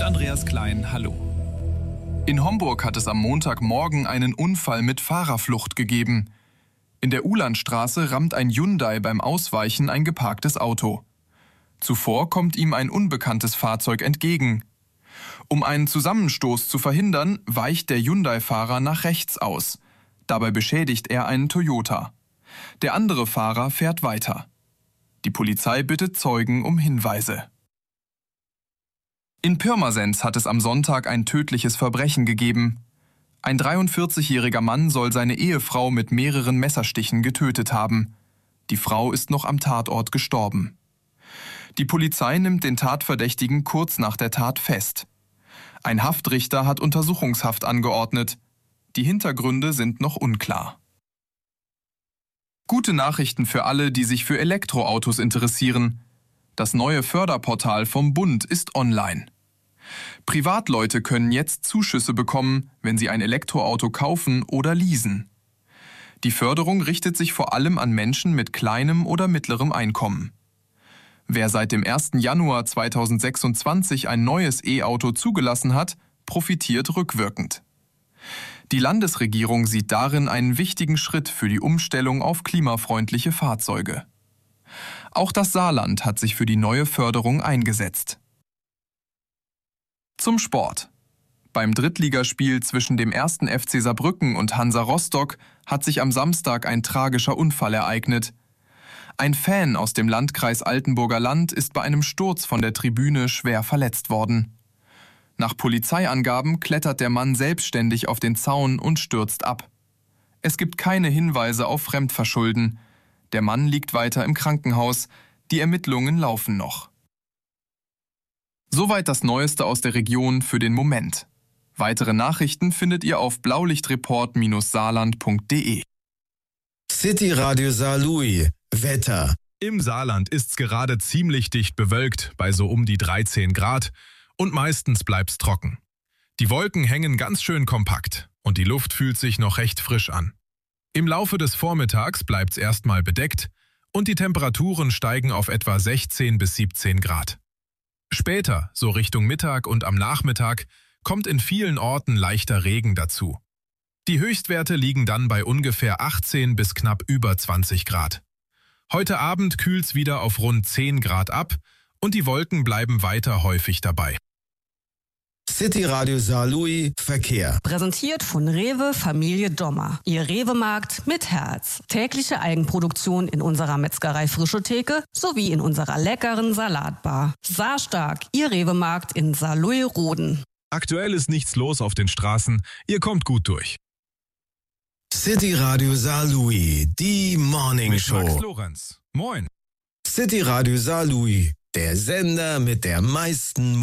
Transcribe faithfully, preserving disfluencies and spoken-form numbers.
Andreas Klein, hallo. In Homburg hat es am Montagmorgen einen Unfall mit Fahrerflucht gegeben. In der Uhlandstraße rammt ein Hyundai beim Ausweichen ein geparktes Auto. Zuvor kommt ihm ein unbekanntes Fahrzeug entgegen. Um einen Zusammenstoß zu verhindern, weicht der Hyundai-Fahrer nach rechts aus. Dabei beschädigt er einen Toyota. Der andere Fahrer fährt weiter. Die Polizei bittet Zeugen um Hinweise. In Pirmasens hat es am Sonntag ein tödliches Verbrechen gegeben. Ein dreiundvierzigjähriger Mann soll seine Ehefrau mit mehreren Messerstichen getötet haben. Die Frau ist noch am Tatort gestorben. Die Polizei nimmt den Tatverdächtigen kurz nach der Tat fest. Ein Haftrichter hat Untersuchungshaft angeordnet. Die Hintergründe sind noch unklar. Gute Nachrichten für alle, die sich für Elektroautos interessieren. Das neue Förderportal vom Bund ist online. Privatleute können jetzt Zuschüsse bekommen, wenn sie ein Elektroauto kaufen oder leasen. Die Förderung richtet sich vor allem an Menschen mit kleinem oder mittlerem Einkommen. Wer seit dem ersten Januar zweitausendsechsundzwanzig ein neues E-Auto zugelassen hat, profitiert rückwirkend. Die Landesregierung sieht darin einen wichtigen Schritt für die Umstellung auf klimafreundliche Fahrzeuge. Auch das Saarland hat sich für die neue Förderung eingesetzt. Zum Sport. Beim Drittligaspiel zwischen dem ersten F C Saarbrücken und Hansa Rostock hat sich am Samstag ein tragischer Unfall ereignet. Ein Fan aus dem Landkreis Altenburger Land ist bei einem Sturz von der Tribüne schwer verletzt worden. Nach Polizeiangaben klettert der Mann selbstständig auf den Zaun und stürzt ab. Es gibt keine Hinweise auf Fremdverschulden. Der Mann liegt weiter im Krankenhaus. Die Ermittlungen laufen noch. Soweit das Neueste aus der Region für den Moment. Weitere Nachrichten findet ihr auf blaulichtreport saarland punkt de. City Radio Saarlouis. Wetter. Im Saarland ist's gerade ziemlich dicht bewölkt, bei so um die dreizehn Grad. Und meistens bleibt's trocken. Die Wolken hängen ganz schön kompakt und die Luft fühlt sich noch recht frisch an. Im Laufe des Vormittags bleibt's erstmal bedeckt und die Temperaturen steigen auf etwa sechzehn bis siebzehn Grad. Später, so Richtung Mittag und am Nachmittag, kommt in vielen Orten leichter Regen dazu. Die Höchstwerte liegen dann bei ungefähr achtzehn bis knapp über zwanzig Grad. Heute Abend kühlt's wieder auf rund zehn Grad ab und die Wolken bleiben weiter häufig dabei. City Radio Saarlouis Verkehr. Präsentiert von Rewe Familie Dommer. Ihr Rewe-Markt mit Herz. Tägliche Eigenproduktion in unserer Metzgerei Frische Theke sowie in unserer leckeren Salatbar. Saarstark, Ihr Rewe-Markt in Saarlouis-Roden. Aktuell ist nichts los auf den Straßen. Ihr kommt gut durch. City Radio Saarlouis, die Morning Mit Show. Max Lorenz. Moin. City Radio Saarlouis, der Sender mit der meisten